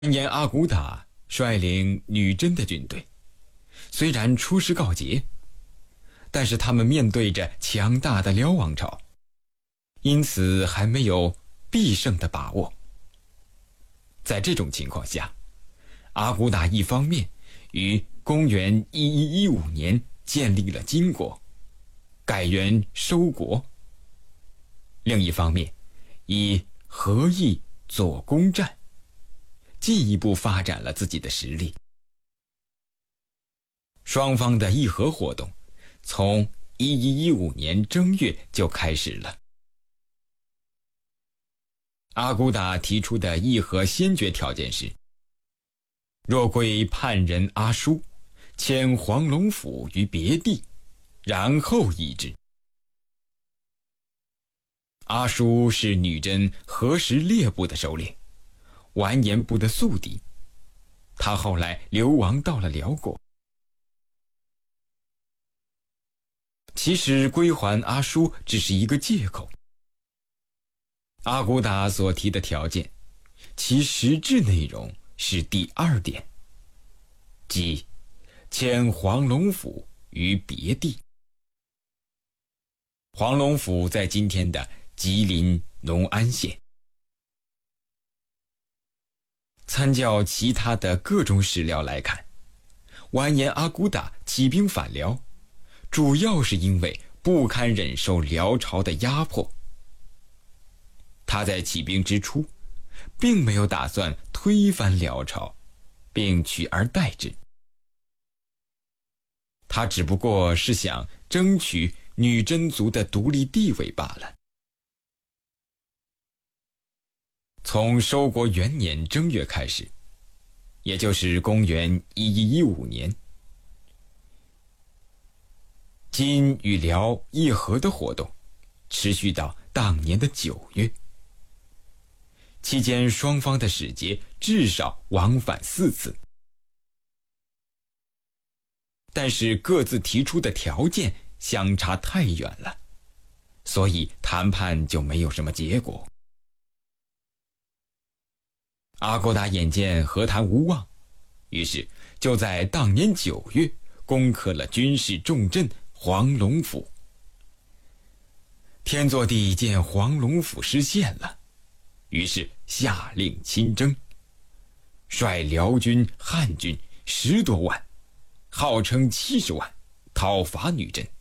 完颜阿骨打率领女真的军队，虽然出师告捷，但是他们面对着强大的辽王朝，因此还没有必胜的把握。在这种情况下，阿骨打一方面于公元1115年建立了金国，改元收国；另一方面，以和议做攻战，进一步发展了自己的实力。双方的议和活动从1115年正月就开始了。阿骨打提出的议和先决条件是：若归叛人阿叔，迁黄龙府于别地，然后议之。阿叔是女真何时烈部的首领，完颜部的宿敌，他后来流亡到了辽国。其实归还阿叔只是一个借口。阿骨打所提的条件，其实质内容是第二点，即迁黄龙府于别地。黄龙府在今天的吉林农安县。参照其他的各种史料来看，完颜阿骨打起兵反辽，主要是因为不堪忍受辽朝的压迫。他在起兵之初，并没有打算推翻辽朝，并取而代之。他只不过是想争取女真族的独立地位罢了。从收国元年正月开始，也就是公元1115年，金与辽议和的活动持续到当年的9月。期间双方的使节至少往返4次，但是各自提出的条件相差太远了，所以谈判就没有什么结果。阿骨打眼见和谈无望，于是就在当年9月攻克了军事重镇黄龙府。天祚帝见黄龙府失陷了，于是下令亲征，率辽军、汉军10多万，号称70万，讨伐女真。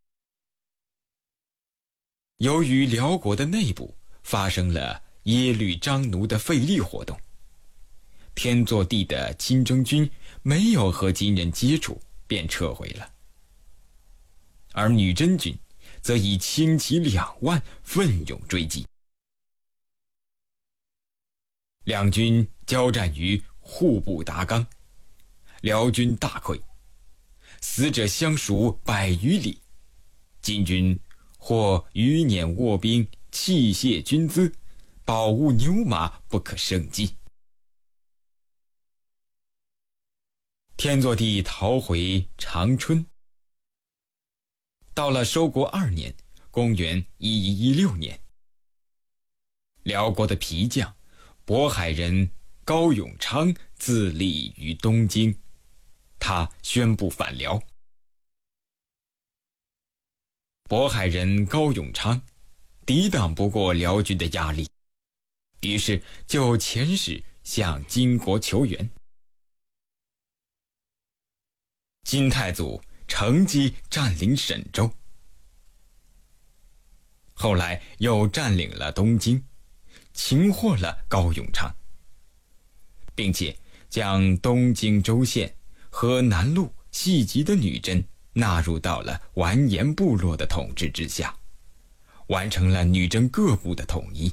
由于辽国的内部发生了耶律章奴的废立活动，天祚帝的亲征军没有和金人接触，便撤回了。而女真军则以轻骑2万奋勇追击。两军交战于户部达纲，辽军大溃，死者相数100余里，金军或余辇卧兵，器械军资，宝物牛马不可胜计。天祚帝逃回长春。到了收国2年，公元1116年，辽国的皮将渤海人高永昌自立于东京，他宣布反辽。渤海人高永昌抵挡不过辽军的压力，于是就遣使向金国求援。金太祖乘机占领沈州，后来又占领了东京，擒获了高永昌，并且将东京州县和南路细集的女真纳入到了完颜部落的统治之下，完成了女真各部的统一。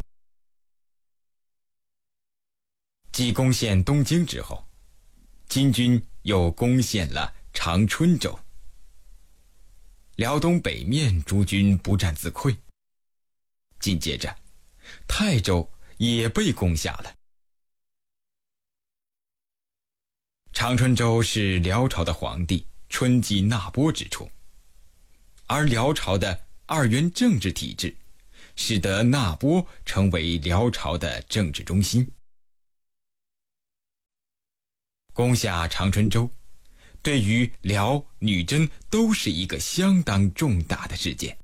继攻陷东京之后，金军又攻陷了长春州。辽东北面诸军不战自溃，紧接着泰州也被攻下了。长春州是辽朝的皇帝春季纳波之处，而辽朝的2元政治体制使得纳波成为辽朝的政治中心。 攻下长春州，对于辽、女真都是一个相当重大的事件。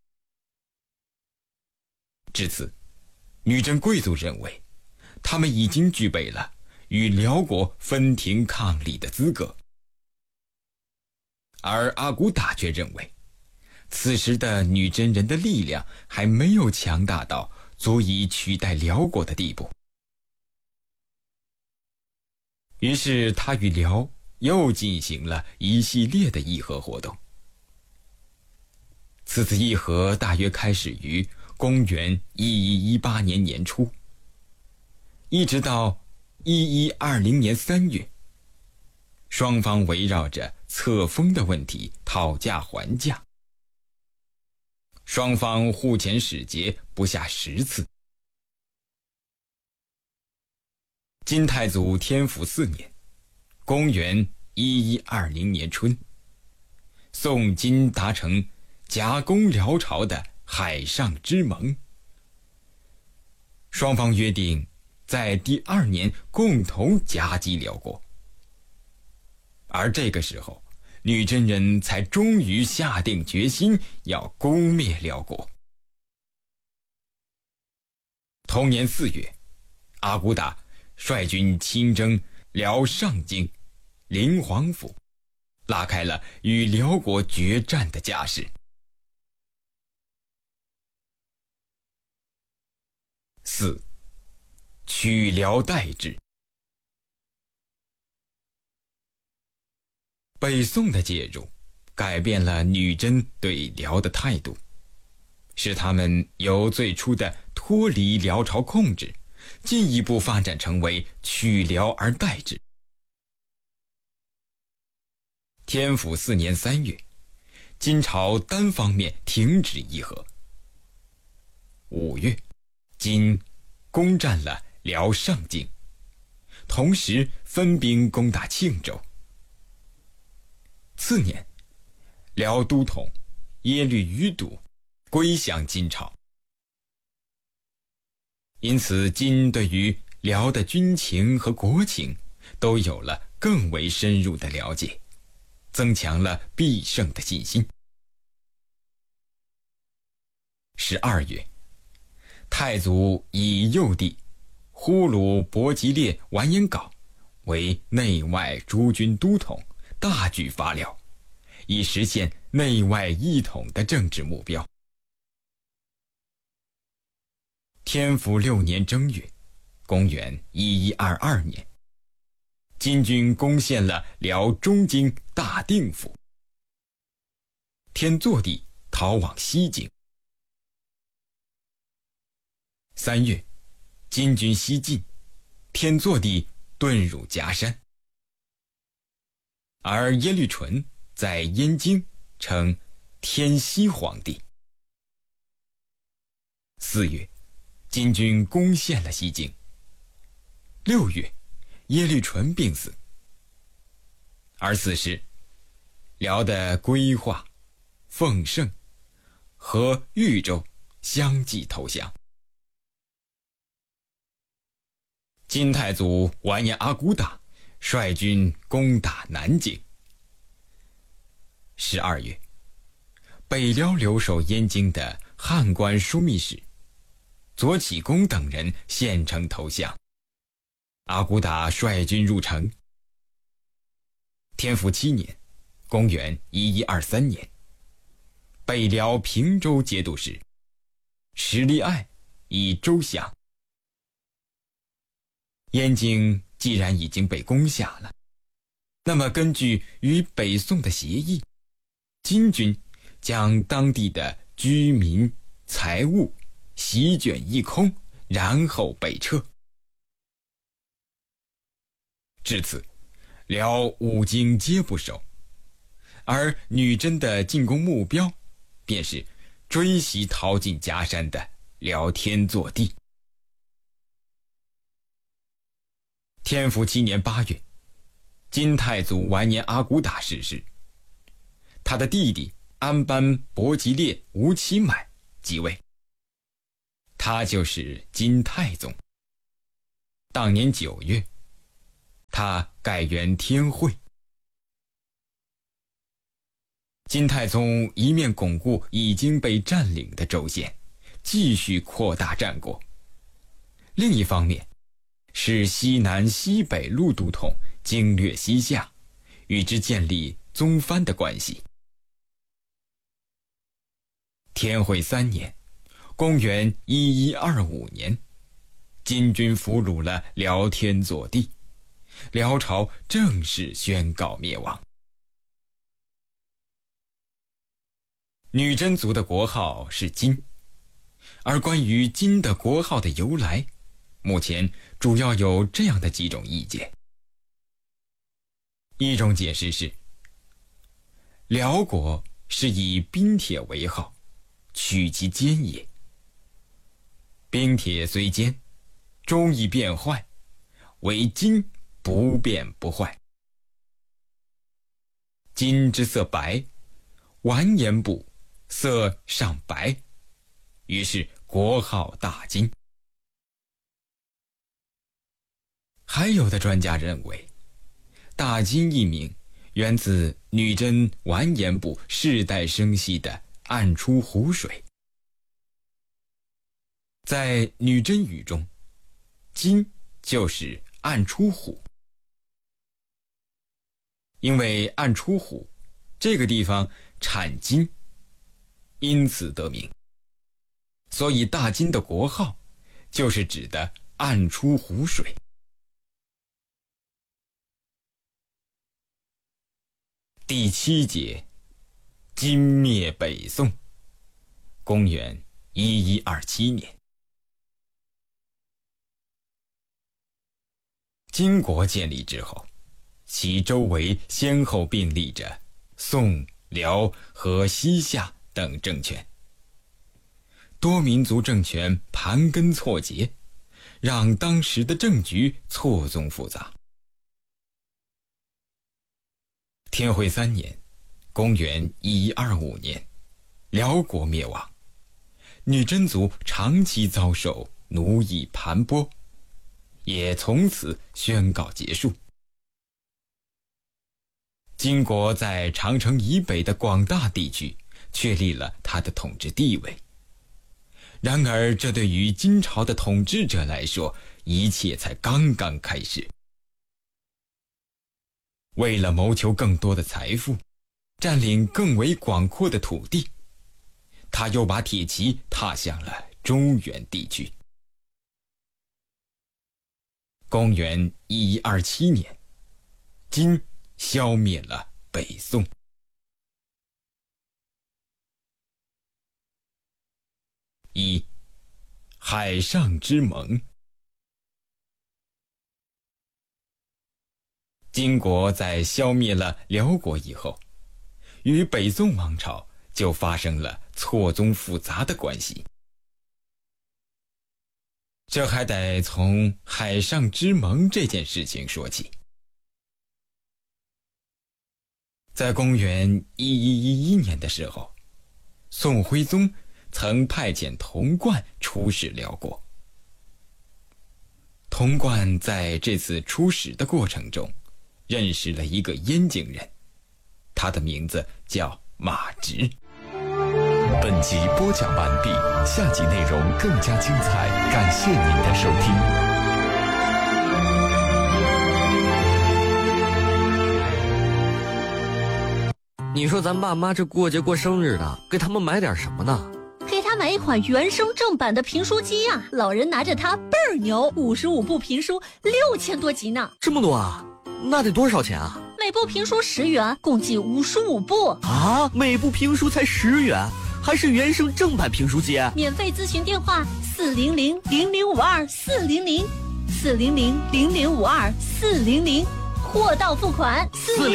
至此，女真贵族认为，他们已经具备了与辽国分庭抗礼的资格，而阿骨打却认为，此时的女真人的力量还没有强大到足以取代辽国的地步。于是他与辽又进行了一系列的议和活动。此次议和大约开始于公元1118年年初，一直到1120年3月，双方围绕着册封的问题讨价还价，双方互遣使节不下10次。金太祖天福4年，公元1120年春，宋金达成夹攻辽朝的海上之盟，双方约定在第2年共同夹击辽国。而这个时候，女真人才终于下定决心要攻灭辽国。同年4月，阿骨打率军亲征辽上京、临黄府，拉开了与辽国决战的架势。4. 取辽代之。北宋的介入改变了女真对辽的态度，使他们由最初的脱离辽朝控制，进一步发展成为取辽而代之。天福4年3月，金朝单方面停止议和。5月，金攻占了辽上京，同时分兵攻打庆州。次年，辽都统耶律余睹归降金朝，因此金对于辽的军情和国情都有了更为深入的了解，增强了必胜的信心。12月，太祖以幼帝呼鲁伯吉列完颜杲为内外诸军都统，大举伐辽，以实现内外一统的政治目标。天福6年正月，公元1122年，金军攻陷了辽中京大定府，天祚帝逃往西京。3月，金军西进，天祚帝遁入夹山，而耶律纯在燕京称天西皇帝。4月，金军攻陷了西京。6月，耶律纯病死。而此时，辽的归化、奉圣和豫州相继投降。金太祖完颜阿骨打率军攻打南京。12月，北辽留守燕京的汉官枢密使左起公等人献城投降，阿骨打率军入城。天福7年，公元1123年，北辽平州节度使石利爱以州降。燕京既然已经被攻下了，那么根据与北宋的协议，金军将当地的居民、财物席卷一空，然后北撤。至此，辽5京皆不守，而女真的进攻目标便是追袭逃进夹山的辽天祚帝。天福7年8月，金太祖完颜阿骨打逝世，他的弟弟安班伯吉列吴乞买即位，他就是金太宗。当年9月， 他改元天会。金太宗一面巩固已经被占领的州县，继续扩大战果；另一方面，使西南西北路都统经略西夏，与之建立宗藩的关系。天会3年，公元1125年，金军俘虏了辽天祚帝，辽朝正式宣告灭亡。女真族的国号是金，而关于金的国号的由来，目前主要有这样的几种意见。一种解释是，辽国是以冰铁为号，取其坚也。冰铁虽坚，终易变坏，唯金不变不坏。金之色白，完颜部色上白，于是国号大金。还有的专家认为，大金一名源自女真完颜部世代生息的暗出湖水。在女真语中，金就是暗出湖。因为暗出湖这个地方产金，因此得名，所以大金的国号就是指的暗出湖水。第7节，金灭北宋，公元1127年。金国建立之后，其周围先后并立着宋、辽和西夏等政权，多民族政权盘根错节，让当时的政局错综复杂。天会3年，公元1125年，辽国灭亡，女真族长期遭受奴役盘剥，也从此宣告结束。金国在长城以北的广大地区确立了他的统治地位。然而，这对于金朝的统治者来说，一切才刚刚开始。为了谋求更多的财富，占领更为广阔的土地，他又把铁骑踏向了中原地区。公元1127年，金消灭了北宋。海上之盟。金国在消灭了辽国以后，与北宋王朝就发生了错综复杂的关系。这还得从海上之盟这件事情说起。在公元1111年的时候，宋徽宗曾派遣童贯出使辽国。童贯在这次出使的过程中，认识了一个燕京人，他的名字叫马直。 本集播讲完毕，下集内容更加精彩，感谢您的收听。 你说咱爸妈这过节过生日的，给他们买点什么呢？ 给他买一款原声正版的评书机呀，老人拿着它倍儿牛，55部评书6000多集呢。 这么多啊？那得多少钱啊？ 每部评书10元，共计55部啊！每部评书才10元，还是原声正版评书机？ 免费咨询电话400-0052-400，400-0052-400，货到付款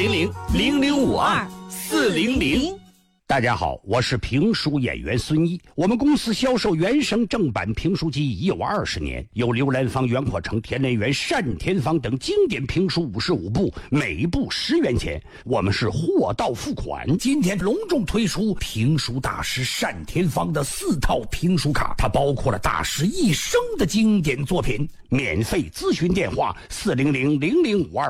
400-0052-400。 大家好，我是评书演员孙一。我们公司销售原声正版评书机已有20年，有刘兰芳、袁阔成、田连元、单田芳等经典评书55部，每部10元钱。我们是货到付款。今天隆重推出评书大师单田芳的4套评书卡，它包括了大师一生的经典作品。免费咨询电话400-0052